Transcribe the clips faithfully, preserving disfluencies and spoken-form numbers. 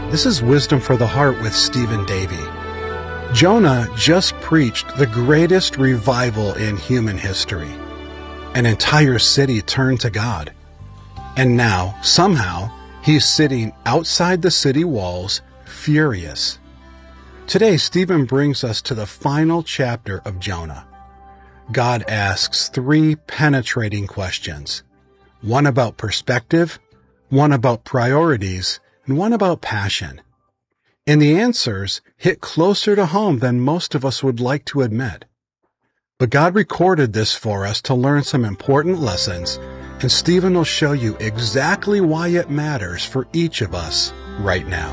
This is Wisdom for the Heart with Stephen Davey. Jonah just preached the greatest revival in human history. An entire city turned to God. And now, somehow, he's sitting outside the city walls, furious. Today, Stephen brings us to the final chapter of Jonah. God asks three penetrating questions. One about perspective, one about priorities, and one about passion. And the answers hit closer to home than most of us would like to admit. But God recorded this for us to learn some important lessons, and Stephen will show you exactly why it matters for each of us right now.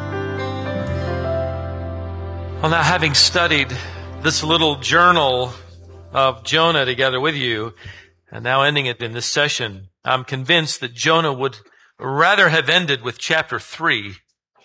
Well, now, having studied this little journal of Jonah together with you, and now ending it in this session, I'm convinced that Jonah would rather have ended with chapter three.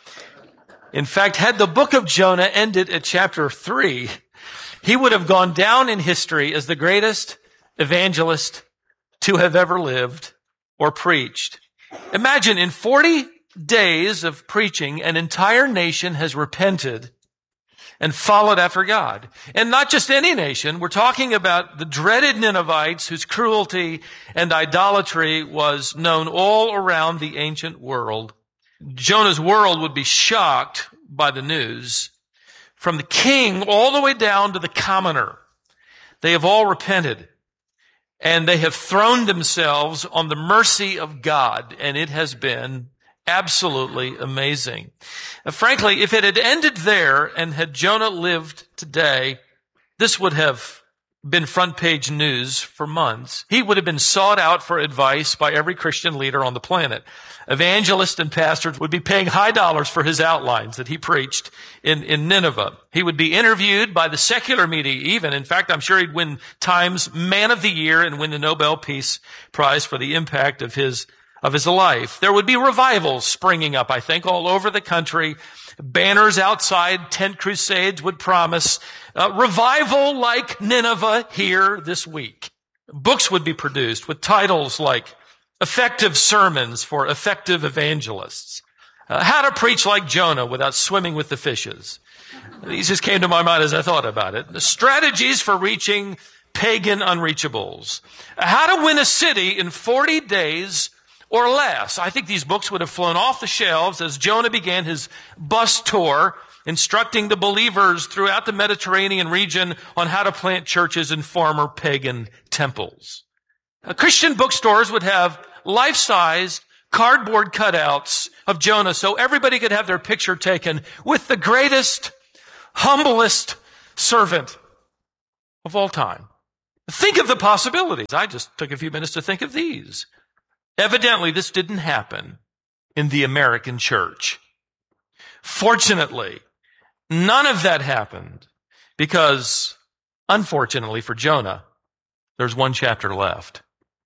In fact, had the book of Jonah ended at chapter three, he would have gone down in history as the greatest evangelist to have ever lived or preached. Imagine, in forty days of preaching, an entire nation has repented and followed after God. And not just any nation. We're talking about the dreaded Ninevites whose cruelty and idolatry was known all around the ancient world. Jonah's world would be shocked by the news. From the king all the way down to the commoner, they have all repented. And they have thrown themselves on the mercy of God. And it has been absolutely amazing. Uh, frankly, if it had ended there and had Jonah lived today, this would have been front page news for months. He would have been sought out for advice by every Christian leader on the planet. Evangelists and pastors would be paying high dollars for his outlines that he preached in, in Nineveh. He would be interviewed by the secular media even. In fact, I'm sure he'd win Times Man of the Year and win the Nobel Peace Prize for the impact of his of his life. There would be revivals springing up, I think, all over the country. Banners outside tent crusades would promise uh, revival like Nineveh here this week. Books would be produced with titles like Effective Sermons for Effective Evangelists, uh, How to Preach Like Jonah Without Swimming with the Fishes. These just came to my mind as I thought about it. The Strategies for Reaching Pagan Unreachables. How to Win a City in forty days or less. I think these books would have flown off the shelves as Jonah began his bus tour, instructing the believers throughout the Mediterranean region on how to plant churches in former pagan temples. Uh, Christian bookstores would have life-size cardboard cutouts of Jonah so everybody could have their picture taken with the greatest, humblest servant of all time. Think of the possibilities. I just took a few minutes to think of these. Evidently, this didn't happen in the American church. Fortunately, none of that happened because, unfortunately for Jonah, there's one chapter left.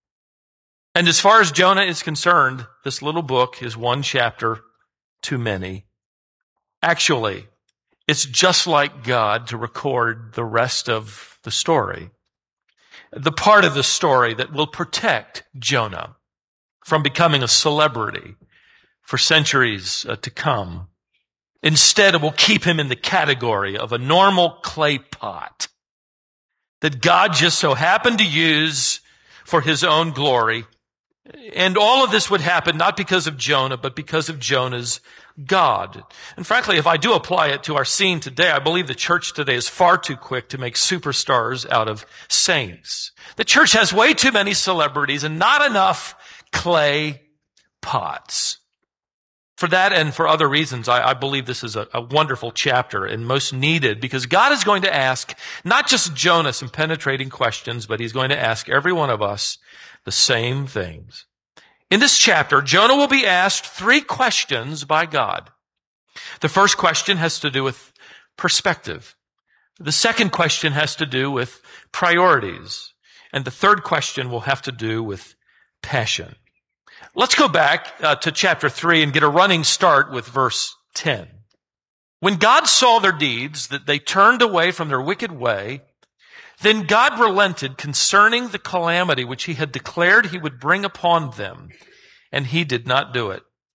And as far as Jonah is concerned, this little book is one chapter too many. Actually, it's just like God to record the rest of the story, the part of the story that will protect Jonah from becoming a celebrity for centuries uh, to come. Instead, it will keep him in the category of a normal clay pot that God just so happened to use for his own glory. And all of this would happen not because of Jonah, but because of Jonah's God. And frankly, if I do apply it to our scene today, I believe the church today is far too quick to make superstars out of saints. The church has way too many celebrities and not enough clay pots. For that and for other reasons, I, I believe this is a, a wonderful chapter and most needed because God is going to ask not just Jonah some penetrating questions, but he's going to ask every one of us the same things. In this chapter, Jonah will be asked three questions by God. The first question has to do with perspective. The second question has to do with priorities. And the third question will have to do with passion. Let's go back uh, to chapter three and get a running start with verse ten. When God saw their deeds, that they turned away from their wicked way, then God relented concerning the calamity which he had declared he would bring upon them, and he did not do it.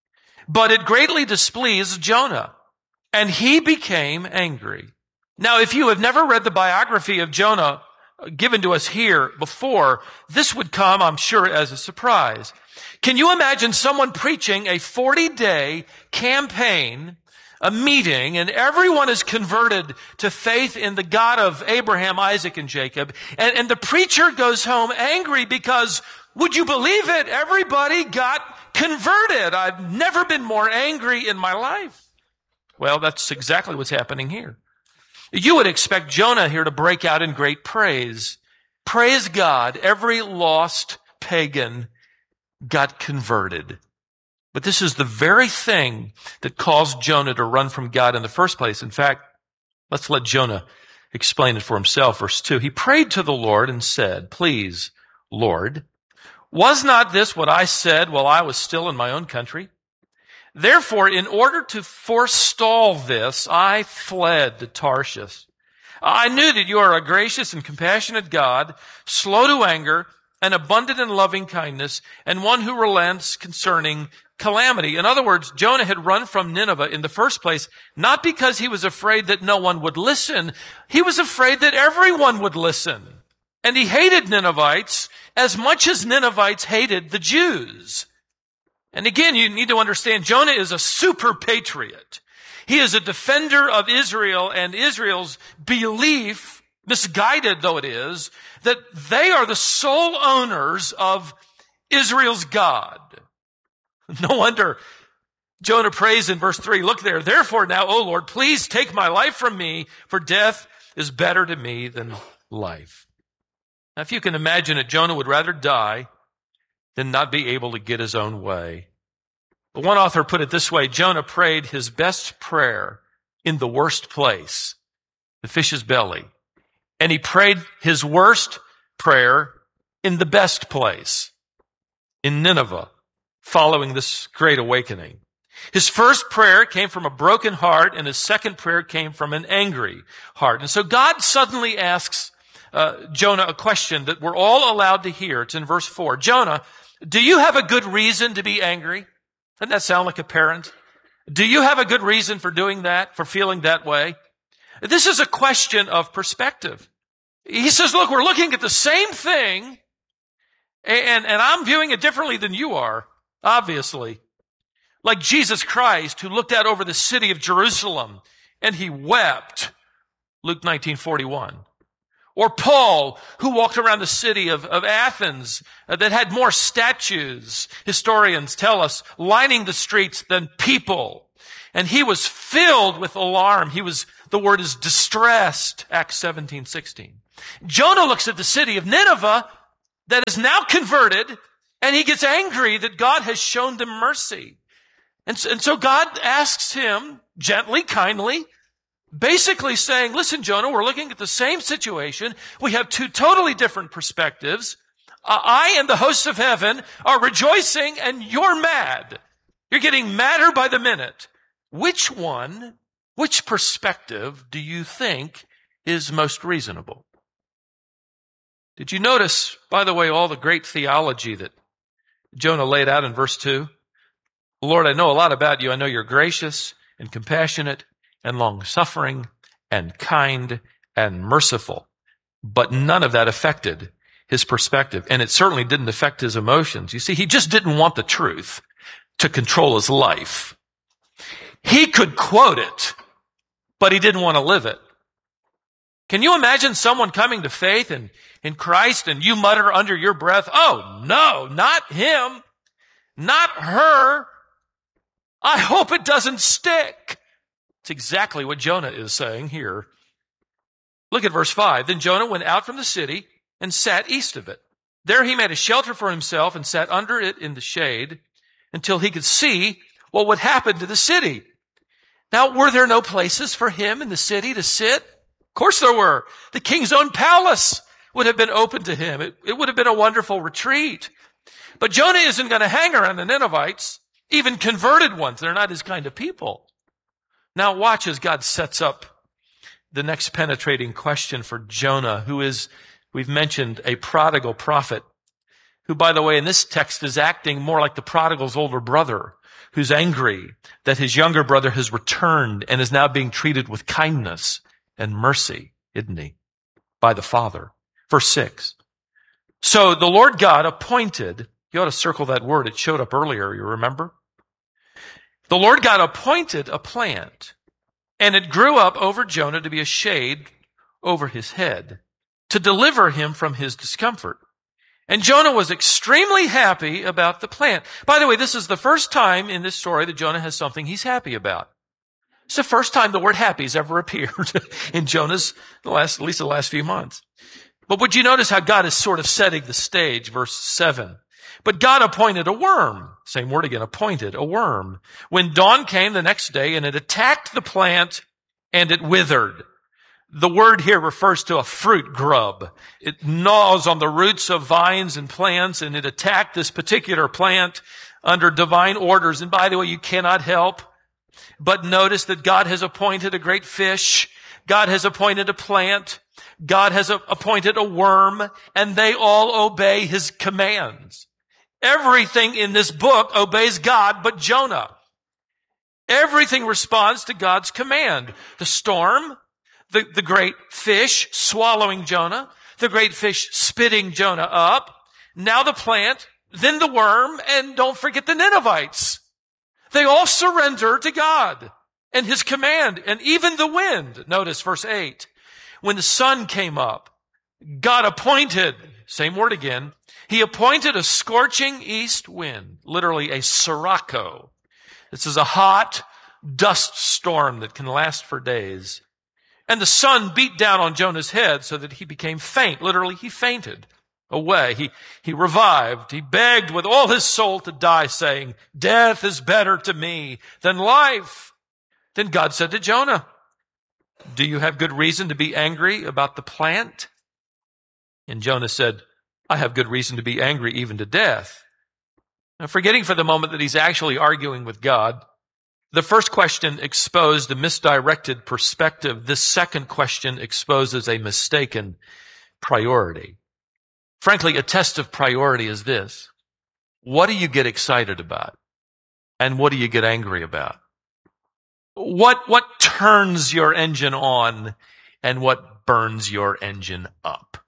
but it greatly displeased Jonah, and he became angry. Now, if you have never read the biography of Jonah given to us here before, this would come, I'm sure, as a surprise. Can you imagine someone preaching a forty-day campaign, a meeting, and everyone is converted to faith in the God of Abraham, Isaac, and Jacob, and, and the preacher goes home angry because, would you believe it, everybody got converted. I've never been more angry in my life. Well, that's exactly what's happening here. You would expect Jonah here to break out in great praise. Praise God, every lost pagan got converted. But this is the very thing that caused Jonah to run from God in the first place. In fact, let's let Jonah explain it for himself. Verse two, he prayed to the Lord and said, "Please, Lord, was not this what I said while I was still in my own country? Therefore, in order to forestall this, I fled to Tarshish. I knew that you are a gracious and compassionate God, slow to anger, and abundant in loving kindness, and one who relents concerning calamity." In other words, Jonah had run from Nineveh in the first place, not because he was afraid that no one would listen. He was afraid that everyone would listen. And he hated Ninevites as much as Ninevites hated the Jews. And again, you need to understand, Jonah is a super patriot. He is a defender of Israel and Israel's belief, misguided though it is, that they are the sole owners of Israel's God. No wonder Jonah prays in verse three, look there, "Therefore now, O Lord, please take my life from me, for death is better to me than life." Now, if you can imagine it, Jonah would rather die than not be able to get his own way. But one author put it this way: Jonah prayed his best prayer in the worst place, the fish's belly. And he prayed his worst prayer in the best place, in Nineveh, following this great awakening. His first prayer came from a broken heart, and his second prayer came from an angry heart. And so God suddenly asks uh, Jonah a question that we're all allowed to hear. It's in verse four. "Jonah, do you have a good reason to be angry?" Doesn't that sound like a parent? Do you have a good reason for doing that, for feeling that way? This is a question of perspective. He says, look, we're looking at the same thing, and, and I'm viewing it differently than you are, obviously. Like Jesus Christ, who looked out over the city of Jerusalem, and he wept, Luke nineteen forty-one. Or Paul, who walked around the city of, of Athens uh, that had more statues, historians tell us, lining the streets than people. And he was filled with alarm. He was, the word is distressed, Acts seventeen sixteen. Jonah looks at the city of Nineveh that is now converted, and he gets angry that God has shown them mercy. And so, and so God asks him, gently, kindly, basically saying, listen, Jonah, we're looking at the same situation. We have two totally different perspectives. Uh, I and the hosts of heaven are rejoicing, and you're mad. You're getting madder by the minute. Which one, which perspective do you think is most reasonable? Did you notice, by the way, all the great theology that Jonah laid out in verse two? Lord, I know a lot about you. I know you're gracious and compassionate and long-suffering, and kind, and merciful. But none of that affected his perspective, and it certainly didn't affect his emotions. You see, he just didn't want the truth to control his life. He could quote it, but he didn't want to live it. Can you imagine someone coming to faith in, in Christ, and you mutter under your breath, "Oh, no, not him, not her. I hope it doesn't stick." It's exactly what Jonah is saying here. Look at verse five. "Then Jonah went out from the city and sat east of it. There he made a shelter for himself and sat under it in the shade until he could see what would happen to the city." Now, were there no places for him in the city to sit? Of course there were. The king's own palace would have been open to him. It, it would have been a wonderful retreat. But Jonah isn't going to hang around the Ninevites, even converted ones. They're not his kind of people. Now watch as God sets up the next penetrating question for Jonah, who is, we've mentioned, a prodigal prophet. who, by the way, in this text is acting more like the prodigal's older brother, who's angry that his younger brother has returned and is now being treated with kindness and mercy, isn't he? By the Father. Verse six. So the Lord God appointed, you ought to circle that word, it showed up earlier, you remember? The Lord God appointed a plant, and it grew up over Jonah to be a shade over his head, to deliver him from his discomfort. And Jonah was extremely happy about the plant. By the way, this is the first time in this story that Jonah has something he's happy about. It's the first time the word happy has ever appeared in Jonah's, the last, at least the last few months. But would you notice how God is sort of setting the stage? Verse seven. But God appointed a worm. Same word again, appointed, a worm. When dawn came the next day, and it attacked the plant, and it withered. The word here refers to a fruit grub. It gnaws on the roots of vines and plants, and it attacked this particular plant under divine orders. And by the way, you cannot help but notice that God has appointed a great fish. God has appointed a plant. God has a- appointed a worm, and they all obey his commands. Everything in this book obeys God but Jonah. Everything responds to God's command. The storm, the, the great fish swallowing Jonah, the great fish spitting Jonah up, now the plant, then the worm, and don't forget the Ninevites. They all surrender to God and his command, and even the wind. Notice verse eight. When the sun came up, God appointed, same word again, he appointed a scorching east wind, literally a sirocco. This is a hot dust storm that can last for days. And the sun beat down on Jonah's head so that he became faint. Literally, he fainted away. He, he revived. He begged with all his soul to die, saying, death is better to me than life. Then God said to Jonah, do you have good reason to be angry about the plant? And Jonah said, I have good reason to be angry even to death. Now, forgetting for the moment that he's actually arguing with God, the first question exposed a misdirected perspective. This second question exposes a mistaken priority. Frankly, a test of priority is this. What do you get excited about? And what do you get angry about? What, what turns your engine on and what burns your engine up?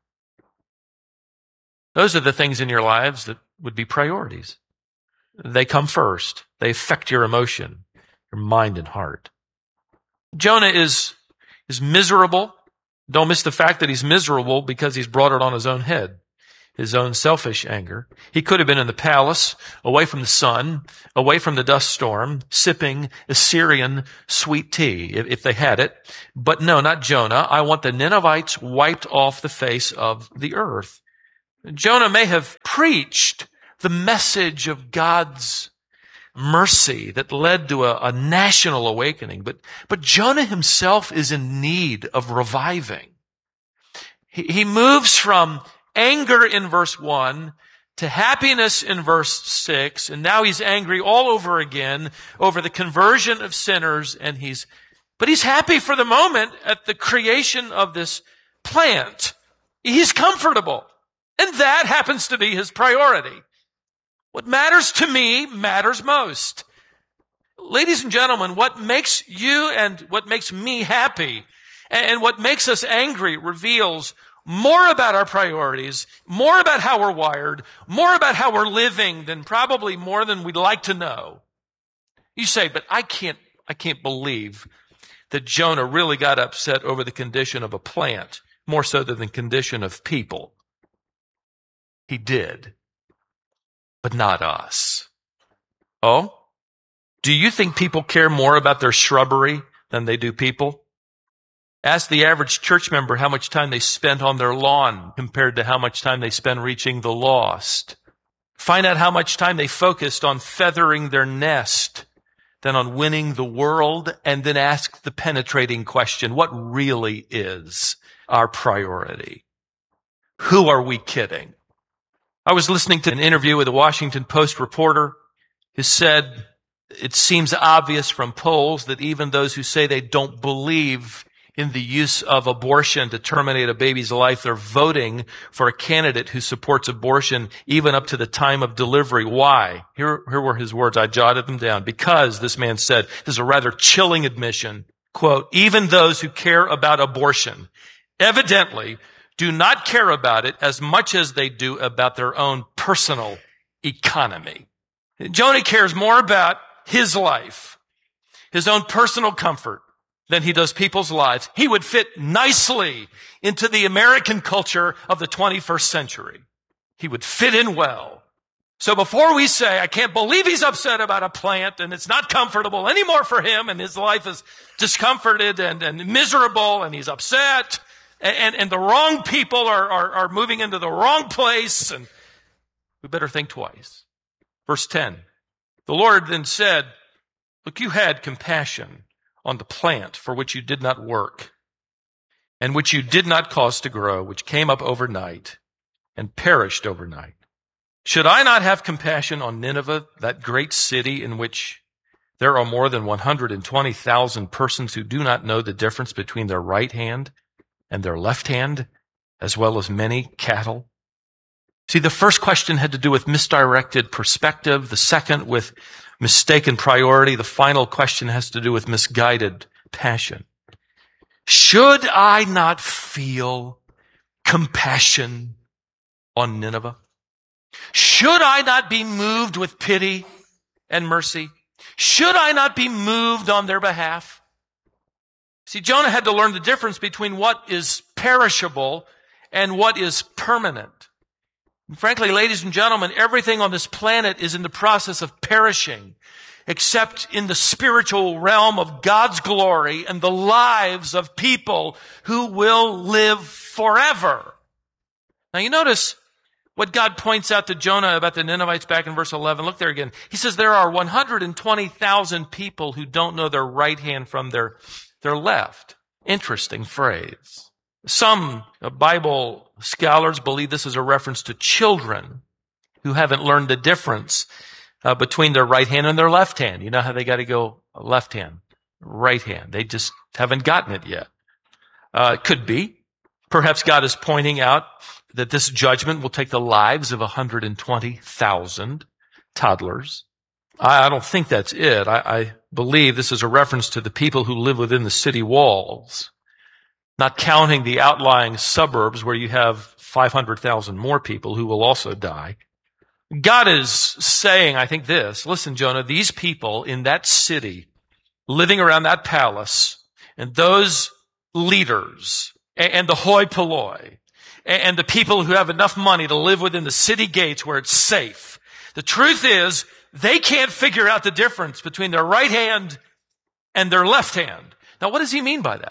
Those are the things in your lives that would be priorities. They come first. They affect your emotion, your mind and heart. Jonah is, is miserable. Don't miss the fact that he's miserable because he's brought it on his own head, his own selfish anger. He could have been in the palace, away from the sun, away from the dust storm, sipping Assyrian sweet tea, if, if they had it. But no, not Jonah. I want the Ninevites wiped off the face of the earth. Jonah may have preached the message of God's mercy that led to a, a national awakening, but, but Jonah himself is in need of reviving. He, he moves from anger in verse one to happiness in verse six, and now he's angry all over again over the conversion of sinners, and he's, but he's happy for the moment at the creation of this plant. He's comfortable. And that happens to be his priority. What matters to me matters most. Ladies and gentlemen, what makes you and what makes me happy and what makes us angry reveals more about our priorities, more about how we're wired, more about how we're living than probably more than we'd like to know. You say, but I can't, I can't believe that Jonah really got upset over the condition of a plant, more so than the condition of people. He did, but not us. Oh? Do you think people care more about their shrubbery than they do people? Ask the average church member how much time they spent on their lawn compared to how much time they spend reaching the lost. Find out how much time they focused on feathering their nest than on winning the world, and then ask the penetrating question, what really is our priority? Who are we kidding? I was listening to an interview with a Washington Post reporter who said, it seems obvious from polls that even those who say they don't believe in the use of abortion to terminate a baby's life. They're voting for a candidate who supports abortion even up to the time of delivery. Why? Here, here were his words. I jotted them down. Because, this man said, this is a rather chilling admission, quote, even those who care about abortion evidently do not care about it as much as they do about their own personal economy. Jonah cares more about his life, his own personal comfort, than he does people's lives. He would fit nicely into the American culture of the twenty-first century. He would fit in well. So before we say, I can't believe he's upset about a plant and it's not comfortable anymore for him and his life is discomforted and, and miserable and he's upset and, and, and the wrong people are, are, are moving into the wrong place, and we better think twice. Verse ten, the Lord then said, look, you had compassion on the plant for which you did not work, and which you did not cause to grow, which came up overnight and perished overnight. Should I not have compassion on Nineveh, that great city in which there are more than one hundred twenty thousand persons who do not know the difference between their right hand and their left hand, as well as many cattle? See, the first question had to do with misdirected perspective. The second with mistaken priority. The final question has to do with misguided passion. Should I not feel compassion on Nineveh? Should I not be moved with pity and mercy? Should I not be moved on their behalf? See, Jonah had to learn the difference between what is perishable and what is permanent. And frankly, ladies and gentlemen, everything on this planet is in the process of perishing, except in the spiritual realm of God's glory and the lives of people who will live forever. Now you notice what God points out to Jonah about the Ninevites back in verse eleven. Look there again. He says there are one hundred twenty thousand people who don't know their right hand from their, their left. Interesting phrase. Some Bible scholars believe this is a reference to children who haven't learned the difference uh, between their right hand and their left hand. You know how they got to go left hand, right hand. They just haven't gotten it yet. Uh, it could be. Perhaps God is pointing out that this judgment will take the lives of one hundred twenty thousand toddlers. I, I don't think that's it. I, I believe this is a reference to the people who live within the city walls, not counting the outlying suburbs where you have five hundred thousand more people who will also die. God is saying, I think this, listen, Jonah, these people in that city, living around that palace, and those leaders, and, and the hoi polloi, and, and the people who have enough money to live within the city gates where it's safe, the truth is, they can't figure out the difference between their right hand and their left hand. Now, what does he mean by that?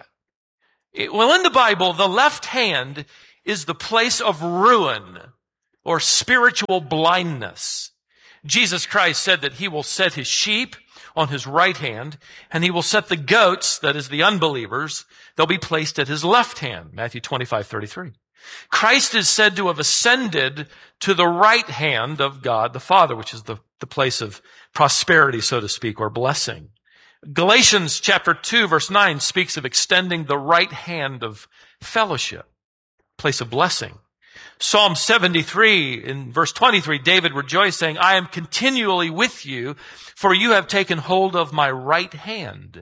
Well, in the Bible, the left hand is the place of ruin or spiritual blindness. Jesus Christ said that he will set his sheep on his right hand, and he will set the goats, that is the unbelievers, they'll be placed at his left hand. Matthew twenty-five thirty-three. Christ is said to have ascended to the right hand of God the Father, which is the, the place of prosperity, so to speak, or blessing. Galatians chapter two, verse nine speaks of extending the right hand of fellowship, place of blessing. Psalm seventy-three in verse twenty-three, David rejoiced, saying, I am continually with you, for you have taken hold of my right hand.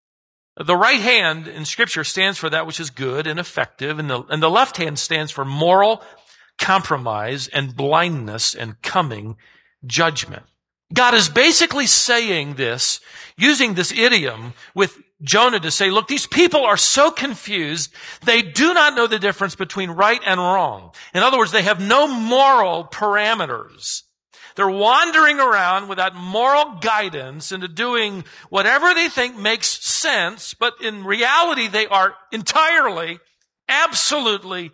The right hand in Scripture stands for that which is good and effective, and the, and the left hand stands for moral compromise and blindness and coming judgment. God is basically saying this, using this idiom with Jonah to say, look, these people are so confused, they do not know the difference between right and wrong. In other words, they have no moral parameters. They're wandering around without moral guidance into doing whatever they think makes sense, but in reality, they are entirely, absolutely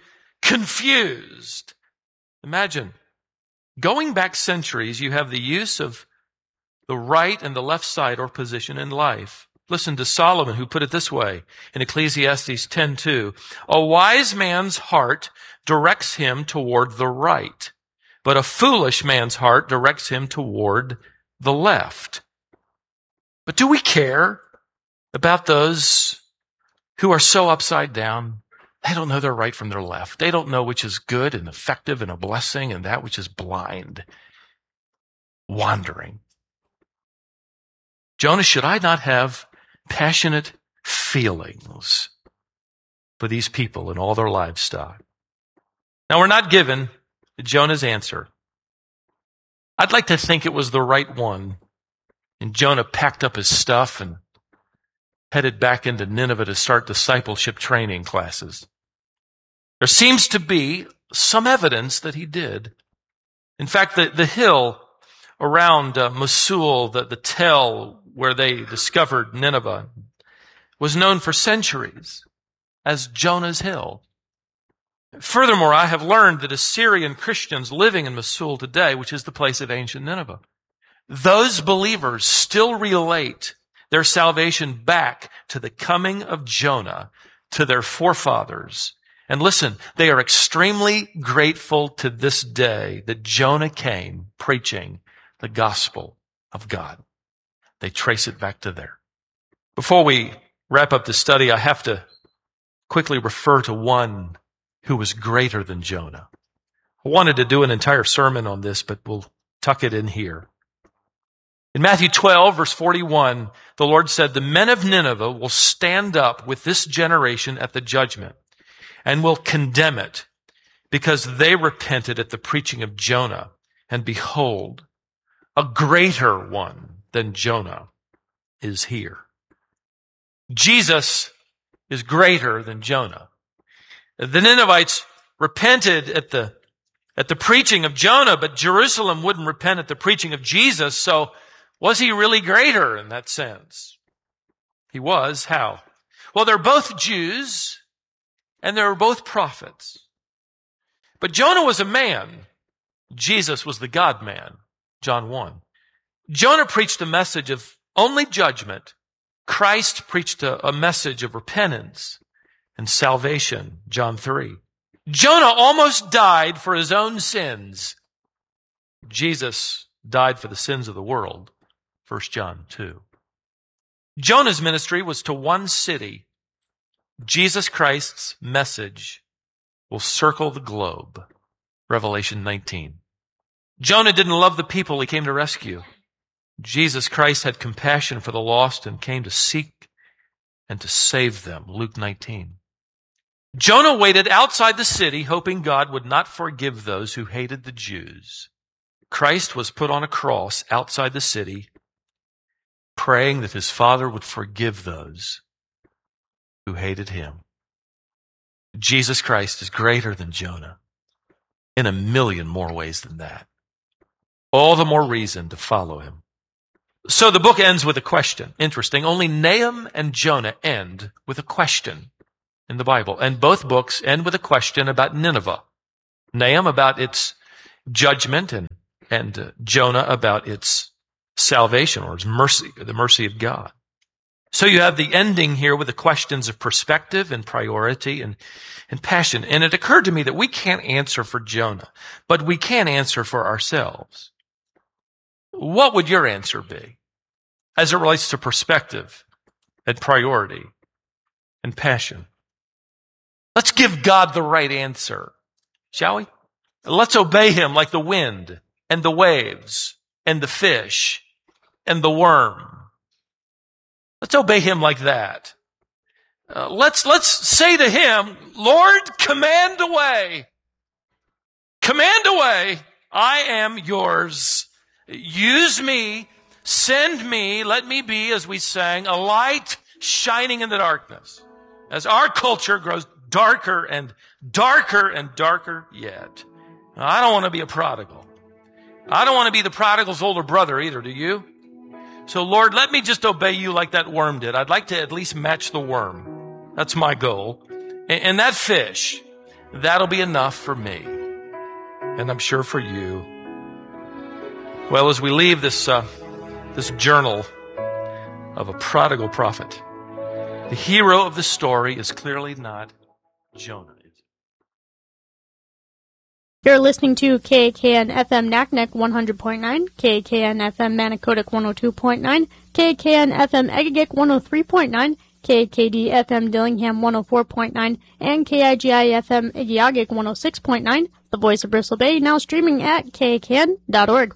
confused. Imagine, going back centuries, you have the use of the right and the left side or position in life. Listen to Solomon, who put it this way in Ecclesiastes ten two. A wise man's heart directs him toward the right, but a foolish man's heart directs him toward the left. But do we care about those who are so upside down, they don't know their right from their left. They don't know which is good and effective and a blessing and that which is blind, wandering. Jonah, should I not have passionate feelings for these people and all their livestock? Now, we're not given Jonah's answer. I'd like to think it was the right one. And Jonah packed up his stuff and headed back into Nineveh to start discipleship training classes. There seems to be some evidence that he did. In fact, the, the hill around uh, Mosul, the, the tell where they discovered Nineveh, was known for centuries as Jonah's Hill. Furthermore, I have learned that Assyrian Christians living in Mosul today, which is the place of ancient Nineveh, those believers still relate their salvation back to the coming of Jonah, to their forefathers. And listen, they are extremely grateful to this day that Jonah came preaching the gospel of God. They trace it back to there. Before we wrap up the study, I have to quickly refer to one who was greater than Jonah. I wanted to do an entire sermon on this, but we'll tuck it in here. In Matthew twelve, verse forty-one, the Lord said, "The men of Nineveh will stand up with this generation at the judgment and will condemn it because they repented at the preaching of Jonah. And behold, a greater one than Jonah is here." Jesus is greater than Jonah. The Ninevites repented at the, at the preaching of Jonah, but Jerusalem wouldn't repent at the preaching of Jesus, so was he really greater in that sense? He was. How? Well, they're both Jews, and they were both prophets. But Jonah was a man. Jesus was the God-man, John one. Jonah preached a message of only judgment. Christ preached a, a message of repentance and salvation, John three. Jonah almost died for his own sins. Jesus died for the sins of the world, First John two. Jonah's ministry was to one city. Jesus Christ's message will circle the globe, Revelation nineteen. Jonah didn't love the people he came to rescue. Jesus Christ had compassion for the lost and came to seek and to save them, Luke nineteen. Jonah waited outside the city, hoping God would not forgive those who hated the Jews. Christ was put on a cross outside the city, praying that his Father would forgive those who hated him. Jesus Christ is greater than Jonah in a million more ways than that. All the more reason to follow him. So the book ends with a question. Interesting. Only Nahum and Jonah end with a question in the Bible. And both books end with a question about Nineveh. Nahum about its judgment and, and uh, Jonah about its salvation or its mercy, the mercy of God. So you have the ending here with the questions of perspective and priority and, and passion. And it occurred to me that we can't answer for Jonah, but we can answer for ourselves. What would your answer be as it relates to perspective and priority and passion? Let's give God the right answer, shall we? Let's obey him like the wind and the waves and the fish and the worm. Let's obey him like that. Uh, let's, let's say to him, Lord, command away. Command away. I am yours. Use me. Send me. Let me be, as we sang, a light shining in the darkness. As our culture grows darker and darker and darker yet. Now, I don't want to be a prodigal. I don't want to be the prodigal's older brother either, do you? So, Lord, let me just obey you like that worm did. I'd like to at least match the worm. That's my goal. And, and that fish, that'll be enough for me. And I'm sure for you. Well, as we leave this, uh, this journal of a prodigal prophet, the hero of the story is clearly not Jonah. You're listening to K A K N F M Naknek one hundred point nine, K A K N F M Manicodic one oh two point nine, K A K N F M Egegik one oh three point nine, K K D F M Dillingham one oh four point nine, and K I G I F M Igiagig one oh six point nine, the voice of Bristol Bay, now streaming at K A K N dot org.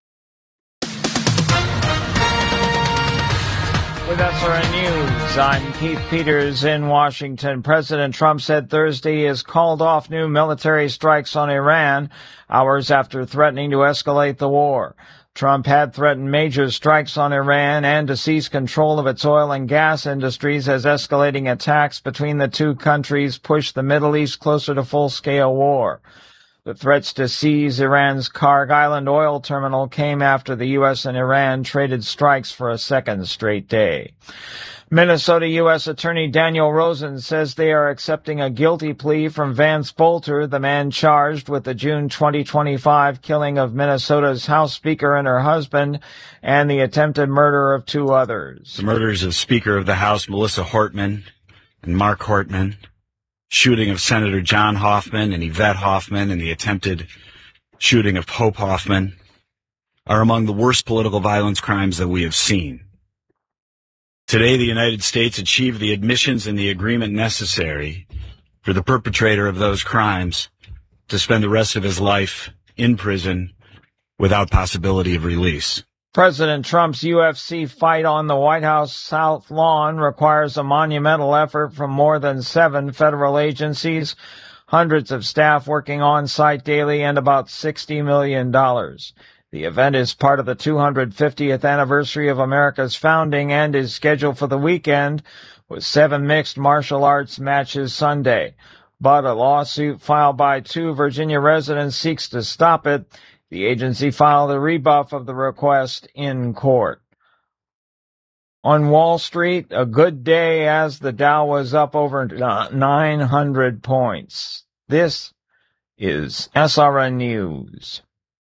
With S R N News, I'm Keith Peters in Washington. President Trump said Thursday he has called off new military strikes on Iran, hours after threatening to escalate the war. Trump had threatened major strikes on Iran and to seize control of its oil and gas industries as escalating attacks between the two countries push the Middle East closer to full-scale war. The threats to seize Iran's Karg Island oil terminal came after the U S and Iran traded strikes for a second straight day. Minnesota U S Attorney Daniel Rosen says they are accepting a guilty plea from Vance Bolter, the man charged with the June twenty twenty-five killing of Minnesota's House Speaker and her husband and the attempted murder of two others. The murders of Speaker of the House Melissa Hortman and Mark Hortman, shooting of Senator John Hoffman and Yvette Hoffman, and the attempted shooting of Pope Hoffman are among the worst political violence crimes that we have seen. Today, the United States achieved the admissions and the agreement necessary for the perpetrator of those crimes to spend the rest of his life in prison without possibility of release. President Trump's U F C fight on the White House South Lawn requires a monumental effort from more than seven federal agencies, hundreds of staff working on site daily, and about sixty million dollars. The event is part of the two hundred fiftieth anniversary of America's founding and is scheduled for the weekend, with seven mixed martial arts matches Sunday. But a lawsuit filed by two Virginia residents seeks to stop it. The agency filed a rebuff of the request in court. On Wall Street, a good day as the Dow was up over nine hundred points. This is S R N News.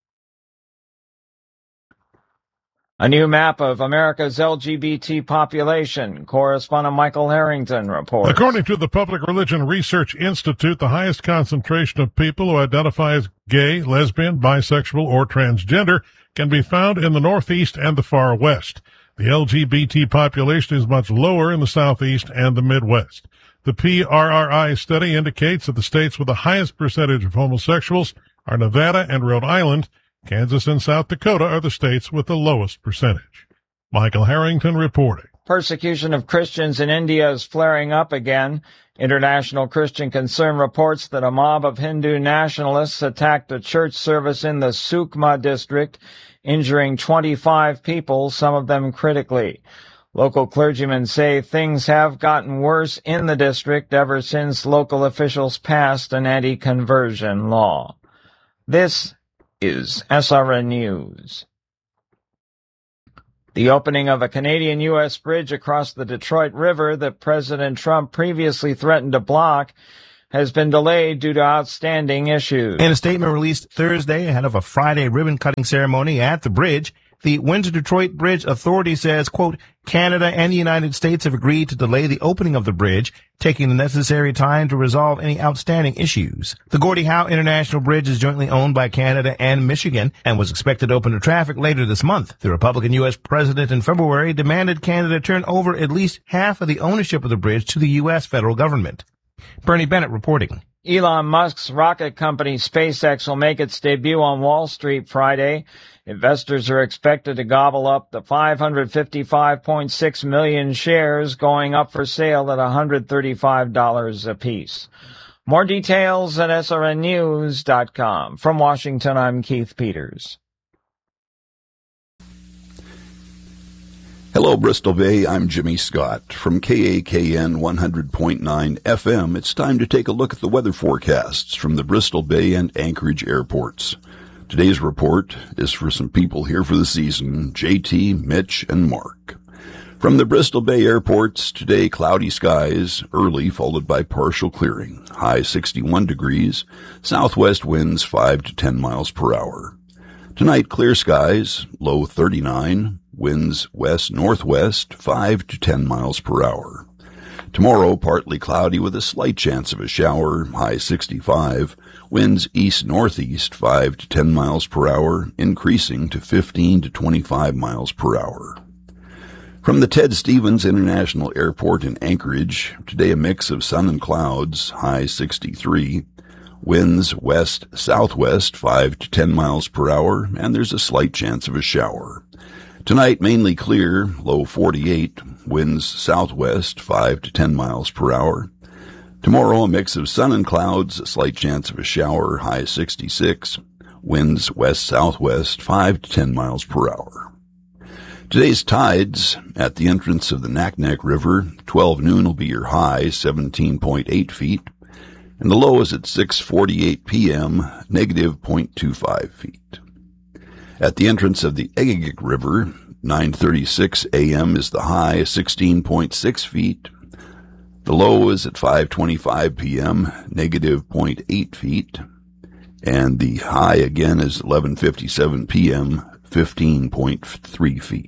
A new map of America's L G B T population. Correspondent Michael Harrington reports. According to the Public Religion Research Institute, the highest concentration of people who identify as gay, lesbian, bisexual, or transgender can be found in the Northeast and the Far West. The L G B T population is much lower in the Southeast and the Midwest. The P R R I study indicates that the states with the highest percentage of homosexuals are Nevada and Rhode Island. Kansas and South Dakota are the states with the lowest percentage. Michael Harrington reporting. Persecution of Christians in India is flaring up again. International Christian Concern reports that a mob of Hindu nationalists attacked a church service in the Sukma district, injuring twenty-five people, some of them critically. Local clergymen say things have gotten worse in the district ever since local officials passed an anti-conversion law. This is S R N News. The opening of a Canadian U S bridge across the Detroit River that President Trump previously threatened to block has been delayed due to outstanding issues. In a statement released Thursday ahead of a Friday ribbon-cutting ceremony at the bridge, the Windsor-Detroit Bridge Authority says, quote, Canada and the United States have agreed to delay the opening of the bridge, taking the necessary time to resolve any outstanding issues. The Gordie Howe International Bridge is jointly owned by Canada and Michigan and was expected to open to traffic later this month. The Republican U S president in February demanded Canada turn over at least half of the ownership of the bridge to the U S federal government. Bernie Bennett reporting. Elon Musk's rocket company SpaceX will make its debut on Wall Street Friday. Investors are expected to gobble up the five hundred fifty-five point six million shares, going up for sale at one hundred thirty-five dollars apiece. More details at S R N news dot com. From Washington, I'm Keith Peters. Hello, Bristol Bay. I'm Jimmy Scott. From K A K N one hundred point nine F M, it's time to take a look at the weather forecasts from the Bristol Bay and Anchorage airports. Today's report is for some people here for the season, J T, Mitch, and Mark. From the Bristol Bay airports, today cloudy skies, early followed by partial clearing, high sixty-one degrees, southwest winds five to ten miles per hour. Tonight, clear skies, low thirty-nine, winds west-northwest five to ten miles per hour. Tomorrow, partly cloudy with a slight chance of a shower, high sixty-five, winds east-northeast five to ten miles per hour, increasing to fifteen to twenty-five miles per hour. From the Ted Stevens International Airport in Anchorage, today a mix of sun and clouds, high sixty-three. Winds west-southwest, five to ten miles per hour, and there's a slight chance of a shower. Tonight, mainly clear, low forty-eight. Winds southwest, five to ten miles per hour. Tomorrow, a mix of sun and clouds, a slight chance of a shower, high sixty-six. Winds west-southwest, five to ten miles per hour. Today's tides at the entrance of the Naknek River, twelve noon will be your high, seventeen point eight feet, and the low is at six forty-eight p.m., negative zero point two five feet. At the entrance of the Egegik River, nine thirty-six a.m. is the high, sixteen point six feet. The low is at five twenty-five p.m., negative zero point eight feet, and the high again is eleven fifty-seven p.m., fifteen point three feet.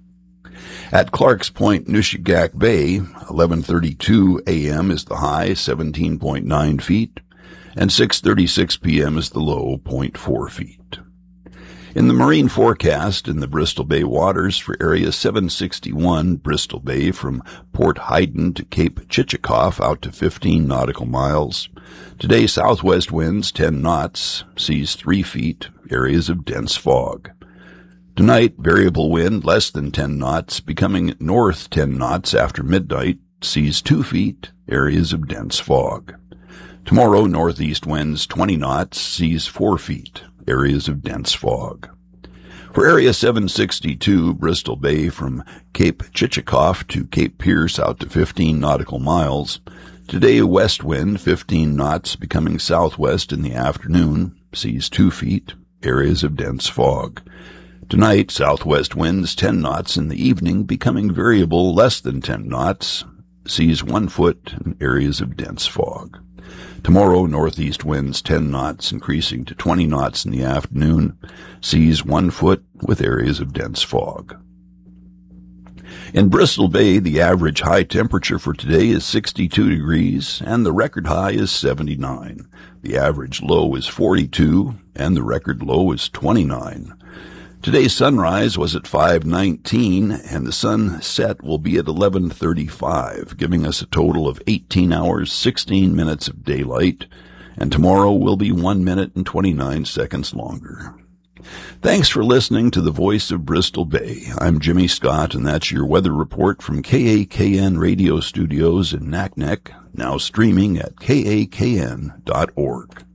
At Clark's Point, Nushagak Bay, eleven thirty-two a.m. is the high, seventeen point nine feet, and six thirty-six p.m. is the low, zero point four feet. In the marine forecast in the Bristol Bay waters for Area seven sixty-one, Bristol Bay from Port Hayden to Cape Chichikov out to fifteen nautical miles. Today, southwest winds ten knots, seas three feet, areas of dense fog. Tonight, variable wind less than ten knots, becoming north ten knots after midnight, seas two feet, areas of dense fog. Tomorrow, northeast winds twenty knots, seas four feet, areas of dense fog. For Area seven sixty-two, Bristol Bay from Cape Chichikov to Cape Pierce out to fifteen nautical miles. Today, west wind fifteen knots, becoming southwest in the afternoon, seas two feet, areas of dense fog. Tonight, southwest winds ten knots in the evening, becoming variable less than ten knots, seas one foot, in areas of dense fog. Tomorrow, northeast winds ten knots, increasing to twenty knots in the afternoon, seas one foot, with areas of dense fog. In Bristol Bay, the average high temperature for today is sixty-two degrees, and the record high is seventy-nine. The average low is forty-two, and the record low is twenty-nine. Today's sunrise was at five nineteen, and the sunset will be at eleven thirty-five, giving us a total of eighteen hours, sixteen minutes of daylight, and tomorrow will be one minute and twenty-nine seconds longer. Thanks for listening to the Voice of Bristol Bay. I'm Jimmy Scott, and that's your weather report from K A K N Radio Studios in Naknek, now streaming at K A K N dot org.